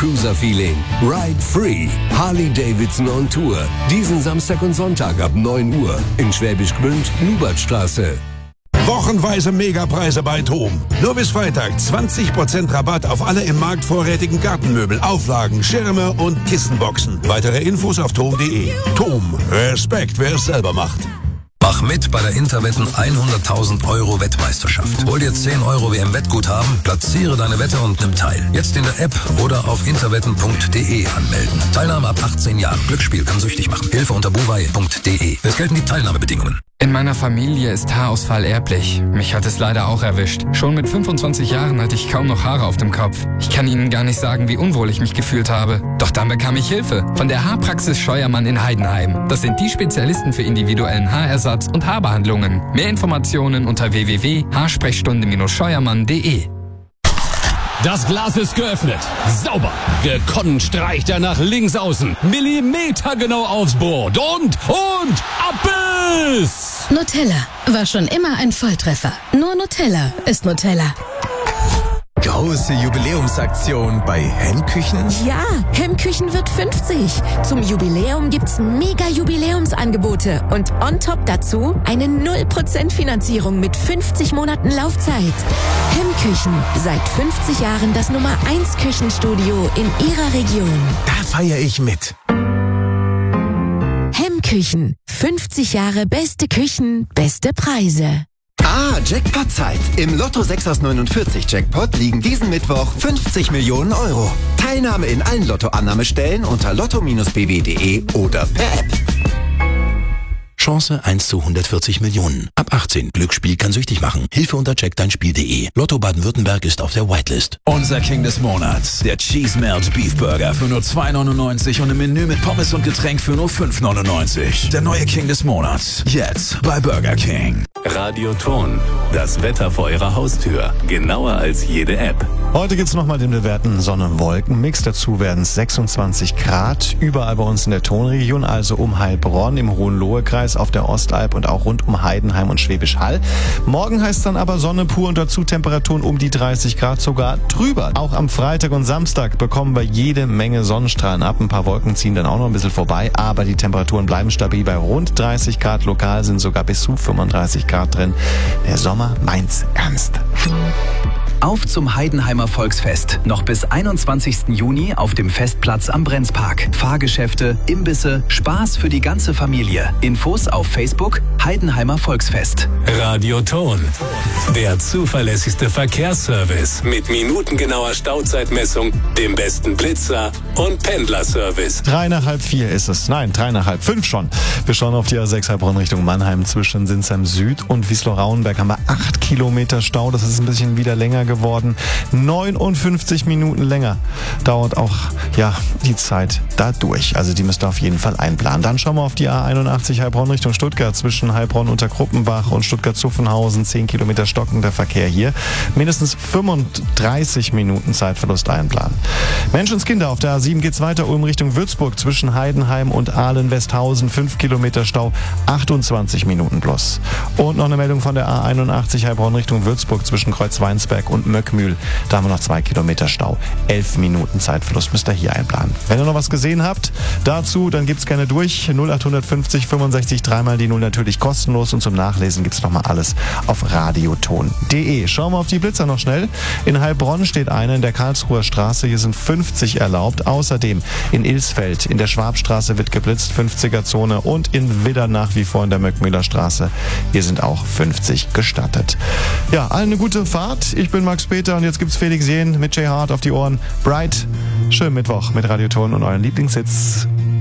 Cruiser-Feeling. Ride Free. Harley-Davidson on Tour. Diesen Samstag und Sonntag ab 9 Uhr in Schwäbisch Gmünd, Lubertstraße. Wochenweise Megapreise bei TOM. Nur bis Freitag 20% Rabatt auf alle im Markt vorrätigen Gartenmöbel, Auflagen, Schirme und Kissenboxen. Weitere Infos auf tom.de. TOM. Respekt, wer es selber macht. Mach mit bei der Interwetten 100.000 Euro Wettmeisterschaft. Hol dir 10 Euro WM-Wettguthaben, platziere deine Wette und nimm teil. Jetzt in der App oder auf interwetten.de anmelden. Teilnahme ab 18 Jahren. Glücksspiel kann süchtig machen. Hilfe unter buwei.de. Es gelten die Teilnahmebedingungen. In meiner Familie ist Haarausfall erblich. Mich hat es leider auch erwischt. Schon mit 25 Jahren hatte ich kaum noch Haare auf dem Kopf. Ich kann Ihnen gar nicht sagen, wie unwohl ich mich gefühlt habe. Doch dann bekam ich Hilfe von der Haarpraxis Scheuermann in Heidenheim. Das sind die Spezialisten für individuellen Haarersatz und Haarbehandlungen. Mehr Informationen unter www.haarsprechstunde-scheuermann.de. Das Glas ist geöffnet. Sauber. Gekonnt streicht er nach links außen. Millimetergenau aufs Board. Und ab ist! Nutella war schon immer ein Volltreffer. Nur Nutella ist Nutella. Große Jubiläumsaktion bei Hemmküchen? Ja, Hemmküchen wird 50. Zum Jubiläum gibt's mega Jubiläumsangebote und on top dazu eine 0% Finanzierung mit 50 Monaten Laufzeit. Hemmküchen, seit 50 Jahren das Nummer 1 Küchenstudio in Ihrer Region. Da feiere ich mit. Hemmküchen, 50 Jahre beste Küchen, beste Preise. Jackpot-Zeit. Im Lotto 6 aus 49 Jackpot liegen diesen Mittwoch 50 Millionen Euro. Teilnahme in allen Lottoannahmestellen unter lotto-bw.de oder per App. Chance 1 zu 140 Millionen. Ab 18. Glücksspiel kann süchtig machen. Hilfe unter checkdeinspiel.de. Lotto Baden-Württemberg ist auf der Whitelist. Unser King des Monats. Der Cheese Melt Beef Burger für nur 2,99 und im Menü mit Pommes und Getränk für nur 5,99. Der neue King des Monats. Jetzt bei Burger King. Radioton. Das Wetter vor Ihrer Haustür. Genauer als jede App. Heute gibt's nochmal den bewährten Sonne-Wolken-Mix. Dazu werden es 26 Grad. Überall bei uns in der Tonregion, also um Heilbronn, im Hohenlohe-Kreis, auf der Ostalb und auch rund um Heidenheim und Schwäbisch Hall. Morgen heißt dann aber Sonne pur und dazu Temperaturen um die 30 Grad, sogar drüber. Auch am Freitag und Samstag bekommen wir jede Menge Sonnenstrahlen ab. Ein paar Wolken ziehen dann auch noch ein bisschen vorbei, aber die Temperaturen bleiben stabil bei rund 30 Grad. Lokal sind sogar bis zu 35 Grad drin. Der Sommer meint's ernst. Auf zum Heidenheimer Volksfest. Noch bis 21. Juni auf dem Festplatz am Brenzpark. Fahrgeschäfte, Imbisse, Spaß für die ganze Familie. Infos auf Facebook Heidenheimer Volksfest. Radioton. Der zuverlässigste Verkehrsservice mit minutengenauer Stauzeitmessung, dem besten Blitzer und Pendlerservice. 3 nach halb 4 ist es. Nein, 3 nach halb 5 schon. Wir schauen auf die A6 Heilbronn Richtung Mannheim. Zwischen Sinsheim Süd und Wiesloch-Rauenberg haben wir 8 Kilometer Stau. Das ist ein bisschen wieder länger geworden. 59 Minuten länger dauert auch die Zeit dadurch. Also die müsst ihr auf jeden Fall einplanen. Dann schauen wir auf die A81 Heilbronn Richtung Stuttgart. Zwischen Heilbronn unter Kruppenbach und Stuttgart-Zuffenhausen 10 Kilometer stockender Verkehr hier. Mindestens 35 Minuten Zeitverlust einplanen. Menschenskinder, auf der A7 geht's weiter Ulm Richtung Würzburg. Zwischen Heidenheim und Ahlen-Westhausen 5 Kilometer Stau, 28 Minuten plus. Und noch eine Meldung von der A81 Heilbronn Richtung Würzburg zwischen Kreuzweinsberg und Möckmühl. Da haben wir noch 2 Kilometer Stau. 11 Minuten Zeitverlust müsst ihr hier einplanen. Wenn ihr noch was gesehen habt dazu, dann gibt's gerne durch. 0850 65 3 die 0 natürlich kostenlos und zum Nachlesen gibt's nochmal alles auf radioton.de. Schauen wir auf die Blitzer noch schnell. In Heilbronn steht einer in der Karlsruher Straße. Hier sind 50 erlaubt. Außerdem in Ilsfeld in der Schwabstraße wird geblitzt, 50er-Zone und in Widder nach wie vor in der Möckmühler Straße. Hier sind auch 50 gestattet. Ja, allen eine gute Fahrt. Ich bin Max Peter und jetzt gibt's Felix Jähn mit Jay Hart auf die Ohren. Bright. Schönen Mittwoch mit Radioton und euren Lieblingshits.